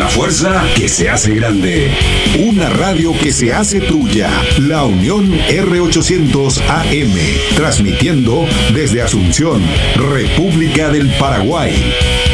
la fuerza que se hace grande. Una radio que se hace tuya. La Unión R800 AM. Transmitiendo desde Asunción, República del Paraguay.